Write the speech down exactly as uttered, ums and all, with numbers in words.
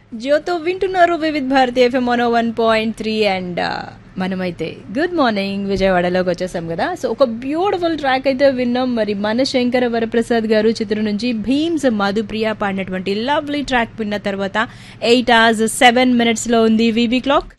జ్యోతో వింటున్నారు Vividh Bharati FM one one point three and మనమైతే good morning విజయవాడలోకి వచ్చేసాం కదా. సో ఒక బ్యూటిఫుల్ ట్రాక్ అయితే విన్నాం. మరి మన శంకర వరప్రసాద్ గారు చిత్రం నుంచి భీమ్స్ మధుప్రియ పాడినటువంటి లవ్లీ ట్రాక్ విన్న తర్వాత ఎయిట్ అవర్స్ సెవెన్ మినిట్స్ లో ఉంది వీబీ క్లాక్.